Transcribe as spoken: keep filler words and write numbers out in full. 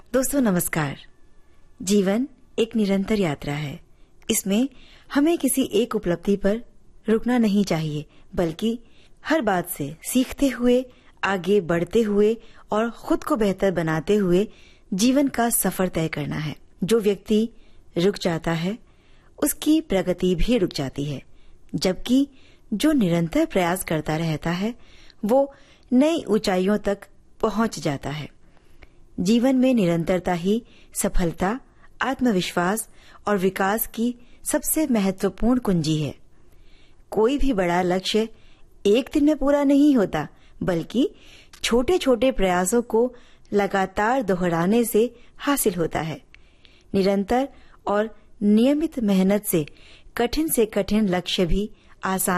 दोस्तों नमस्कार। जीवन एक निरंतर यात्रा है। इसमें हमें किसी एक उपलब्धि पर रुकना नहीं चाहिए, बल्कि हर बात से सीखते हुए, आगे बढ़ते हुए और खुद को बेहतर बनाते हुए जीवन का सफर तय करना है। जो व्यक्ति रुक जाता है, उसकी प्रगति भी रुक जाती है, जबकि जो निरंतर प्रयास करता रहता है, वो नई ऊंचाइयों तक पहुंच जाता है। जीवन में निरंतरता ही सफलता, आत्मविश्वास और विकास की सबसे महत्वपूर्ण कुंजी है। कोई भी बड़ा लक्ष्य एक दिन में पूरा नहीं होता, बल्कि छोटे छोटे प्रयासों को लगातार दोहराने से हासिल होता है। निरंतर और नियमित मेहनत से कठिन से कठिन लक्ष्य भी आसान